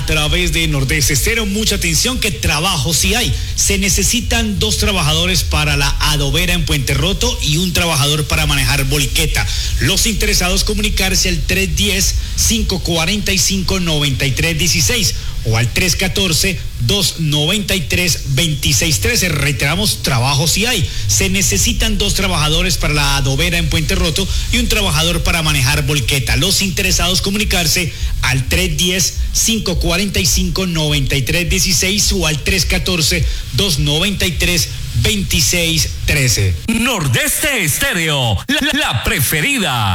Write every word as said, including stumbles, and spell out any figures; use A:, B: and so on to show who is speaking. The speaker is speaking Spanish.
A: través de Nordeste Estéreo. Mucha atención, que trabajo sí hay. Se necesitan dos trabajadores para la adobera en Puente Roto y un trabajador para manejar volqueta. Los interesados comunicarse al tres uno cero, cinco cuatro cinco, nueve tres uno seis o al tres uno cuatro, dos nueve tres, dos seis uno tres. Reiteramos, trabajo sí hay. Se necesitan dos trabajadores para la adobera en Puente Roto y un trabajador para manejar volqueta. Los interesados comunicarse al tres uno cero, cinco cuatro cinco, nueve tres uno seis o al tres uno cuatro, dos nueve tres, dos seis uno tres.
B: Nordeste Estéreo, la, la preferida.